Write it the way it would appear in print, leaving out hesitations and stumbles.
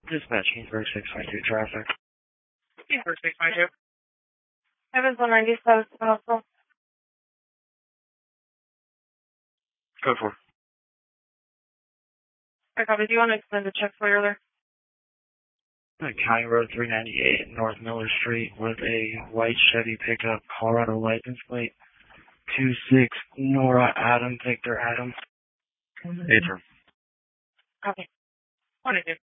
Dispatch, Kingsburg 652 traffic. Kingsburg 652. Evans 197, hospital. Code 4. I copy. Do you want to extend the check for you there? County Road 398, North Miller Street, with a white Chevy pickup, Colorado license plate, 26 Nora Adam, Victor Adam. Atrium. Copy. 22.